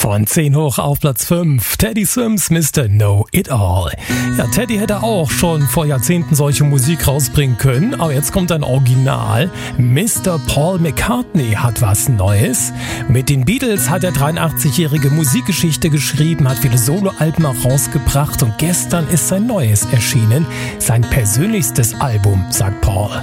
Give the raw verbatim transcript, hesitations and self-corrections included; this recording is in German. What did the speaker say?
Von zehn hoch auf Platz fünf. Teddy Swims, Mister Know It All. Ja, Teddy hätte auch schon vor Jahrzehnten solche Musik rausbringen können, aber jetzt kommt ein Original. Mister Paul McCartney hat was Neues. Mit den Beatles hat der dreiundachtzigjährige Musikgeschichte geschrieben, hat viele Soloalben auch rausgebracht und gestern ist sein neues erschienen. Sein persönlichstes Album, sagt Paul.